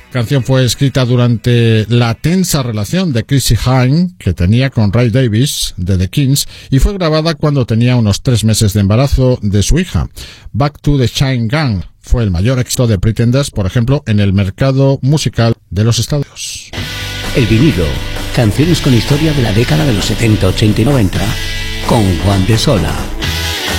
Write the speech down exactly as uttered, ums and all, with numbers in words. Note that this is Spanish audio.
canción fue escrita durante la tensa relación de Chrissie Hynde que tenía con Ray Davies de The Kings y fue grabada cuando tenía unos tres meses de embarazo de su hija. Back to the Chain Gang fue el mayor éxito de Pretenders, por ejemplo, en el mercado musical de los Estados Unidos. El vinilo, canciones con historia de la década de los setenta, ochenta y noventa, con Juan de Sola.